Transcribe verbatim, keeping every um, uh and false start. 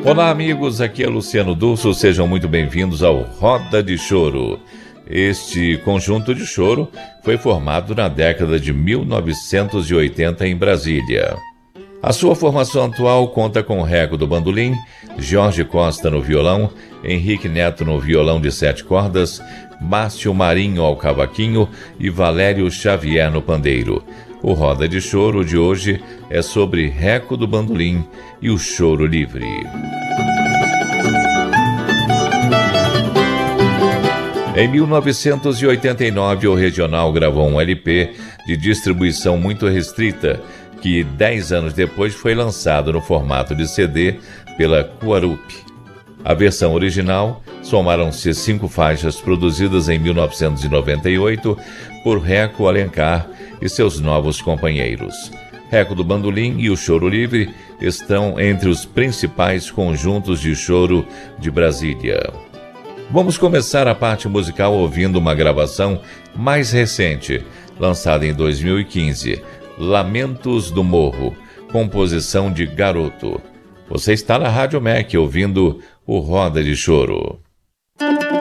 Olá, amigos, aqui é Luciano Dulso, sejam muito bem-vindos ao Roda de Choro. Este conjunto de choro foi formado na década de mil novecentos e oitenta em Brasília. A sua formação atual conta com Reco do bandolim, Jorge Costa no violão, Henrique Neto no violão de sete cordas, Márcio Marinho ao cavaquinho e Valério Xavier no pandeiro. O Roda de Choro de hoje é sobre Reco do bandolim e o choro livre. Em mil novecentos e oitenta e nove, o Regional gravou um L P de distribuição muito restrita, que dez anos depois foi lançado no formato de C D pela Guarup. A versão original somaram-se cinco faixas produzidas em mil novecentos e noventa e oito por Reco Alencar e seus novos companheiros. Reco do bandolim e o choro livre estão entre os principais conjuntos de choro de Brasília. Vamos começar a parte musical ouvindo uma gravação mais recente, lançada em dois mil e quinze, Lamentos do Morro, composição de Garoto. Você está na Rádio M E C ouvindo o Roda de Choro.